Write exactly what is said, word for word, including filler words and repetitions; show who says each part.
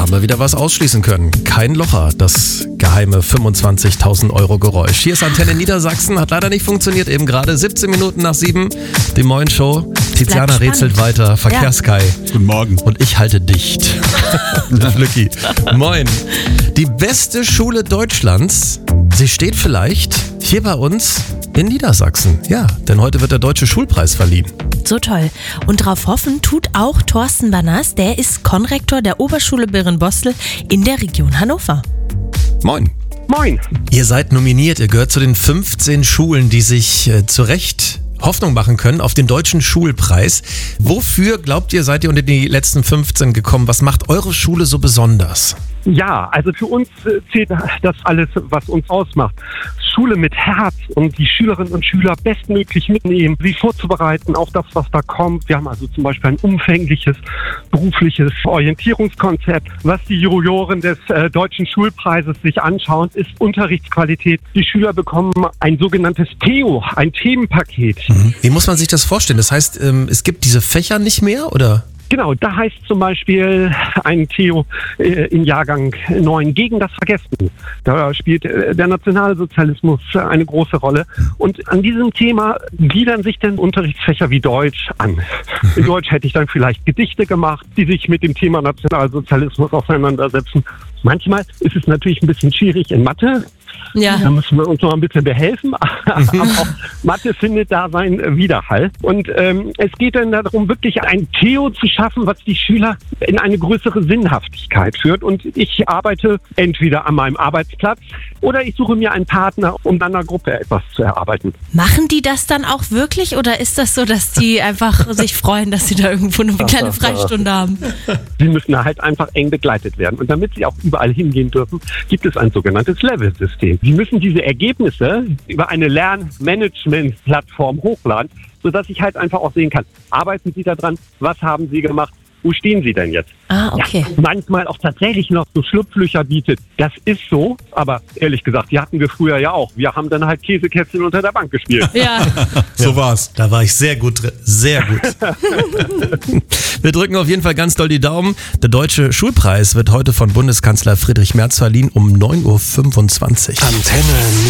Speaker 1: haben wir wieder was ausschließen können. Kein Locher, das geheime fünfundzwanzigtausend Euro Geräusch. Hier ist Antenne Niedersachsen, hat leider nicht funktioniert, eben gerade siebzehn Minuten nach sieben, die Moin Show. Tiziana rätselt weiter, Verkehrskai.
Speaker 2: Ja. Guten Morgen.
Speaker 1: Und ich halte dicht. Flücki. Moin. Die beste Schule Deutschlands, sie steht vielleicht hier bei uns in Niedersachsen. Ja, denn heute wird der Deutsche Schulpreis verliehen.
Speaker 3: So toll. Und drauf hoffen tut auch Thorsten Banners, der ist Konrektor der Oberschule Birnbostel in der Region Hannover.
Speaker 1: Moin.
Speaker 4: Moin.
Speaker 1: Ihr seid nominiert, ihr gehört zu den fünfzehn Schulen, die sich äh, zu Recht Hoffnung machen können auf den Deutschen Schulpreis. Wofür, glaubt ihr, seid ihr unter die letzten fünfzehn gekommen? Was macht eure Schule so besonders?
Speaker 4: Ja, also für uns zählt das alles, was uns ausmacht. Schule mit Herz und die Schülerinnen und Schüler bestmöglich mitnehmen, sie vorzubereiten auf das, was da kommt. Wir haben also zum Beispiel ein umfängliches berufliches Orientierungskonzept. Was die Juroren des äh, Deutschen Schulpreises sich anschauen, ist Unterrichtsqualität. Die Schüler bekommen ein sogenanntes T E O, ein Themenpaket.
Speaker 1: Mhm. Wie muss man sich das vorstellen? Das heißt, ähm, es gibt diese Fächer nicht mehr, oder?
Speaker 4: Genau, da heißt zum Beispiel ein T E O äh, im Jahrgang neun gegen das Vergessen. Da spielt äh, der Nationalsozialismus eine große Rolle. Und an diesem Thema gliedern sich dann Unterrichtsfächer wie Deutsch an. In Deutsch hätte ich dann vielleicht Gedichte gemacht, die sich mit dem Thema Nationalsozialismus auseinandersetzen. Manchmal ist es natürlich ein bisschen schwierig in Mathe.
Speaker 3: Ja.
Speaker 4: Da müssen wir uns noch ein bisschen behelfen, aber auch Mathe findet da seinen Widerhall. Und ähm, es geht dann darum, wirklich ein T E O zu schaffen, was die Schüler in eine größere Sinnhaftigkeit führt. Und ich arbeite entweder an meinem Arbeitsplatz oder ich suche mir einen Partner, um dann einer Gruppe etwas zu erarbeiten.
Speaker 3: Machen die das dann auch wirklich oder ist das so, dass die einfach sich freuen, dass sie da irgendwo eine kleine Freistunde haben?
Speaker 4: Sie müssen da halt einfach eng begleitet werden. Und damit sie auch überall hingehen dürfen, gibt es ein sogenanntes Level-System. Sie müssen diese Ergebnisse über eine Lernmanagement-Plattform hochladen, sodass ich halt einfach auch sehen kann, arbeiten Sie daran, was haben Sie gemacht, wo stehen Sie denn jetzt?
Speaker 3: Ah, okay.
Speaker 4: Ja, manchmal auch tatsächlich noch so Schlupflöcher bietet. Das ist so, aber ehrlich gesagt, die hatten wir früher ja auch. Wir haben dann halt Käsekästchen unter der Bank gespielt.
Speaker 3: Ja.
Speaker 2: So war's.
Speaker 1: Da war ich sehr gut drin. Sehr gut. Wir drücken auf jeden Fall ganz doll die Daumen. Der Deutsche Schulpreis wird heute von Bundeskanzler Friedrich Merz verliehen um neun Uhr fünfundzwanzig.
Speaker 5: Antenne